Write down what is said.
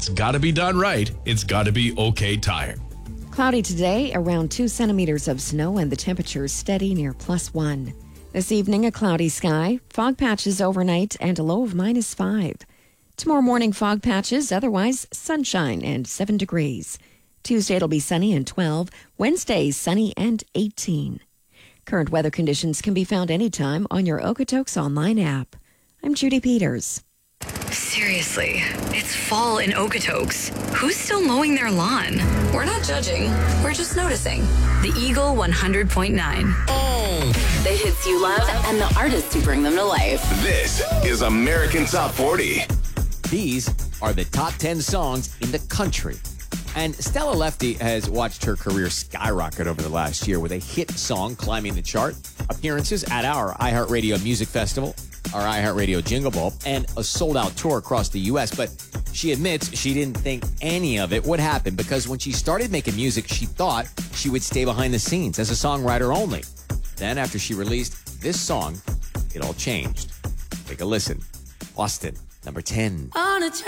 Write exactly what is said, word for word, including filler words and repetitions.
it's got to be done right, it's got to be OK Tire. Cloudy today, around two centimeters of snow, and the temperature steady near plus one. This evening, a cloudy sky, fog patches overnight, and a low of minus five. Tomorrow morning, fog patches, otherwise sunshine and seven degrees. Tuesday, it'll be sunny and twelve. Wednesday, sunny and eighteen. Current weather conditions can be found anytime on your Okotoks online app. I'm Judy Peters. Seriously, it's fall in Okotoks. Who's still mowing their lawn? We're not judging. We're just noticing. The Eagle one hundred point nine. The hits you love and the artists who bring them to life. This is American Top forty. These are the top ten songs in the country. And Stella Lefty has watched her career skyrocket over the last year with a hit song climbing the chart, appearances at our iHeartRadio Music Festival, our iHeartRadio Jingle Ball, and a sold-out tour across the U S. But she admits she didn't think any of it would happen because when she started making music, she thought she would stay behind the scenes as a songwriter only. Then after she released this song, it all changed. Take a listen. Austin, number ten. On a